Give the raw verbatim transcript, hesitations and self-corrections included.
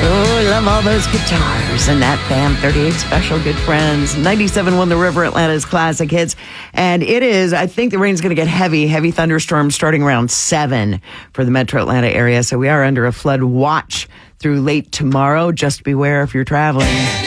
Oh, I love all those guitars and that B A M thirty-eight special, good friends. ninety-seven point one The River, Atlanta's classic hits. And it is, I think the rain's going to get heavy, heavy thunderstorms starting around seven for the metro Atlanta area. So we are under a flood watch through late tomorrow. Just beware if you're traveling.